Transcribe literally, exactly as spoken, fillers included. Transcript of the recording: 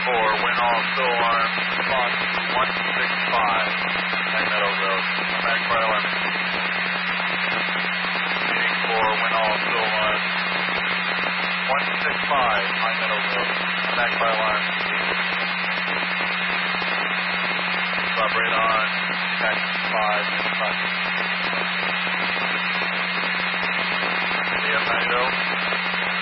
four, win all, still alarm, response to one six five, Magneto Road. Come back by alarm. Meeting four, win all, still alarm, one six five, Magneto Road. Come back by alarm. Drop radar, taxi five, five. Magneto.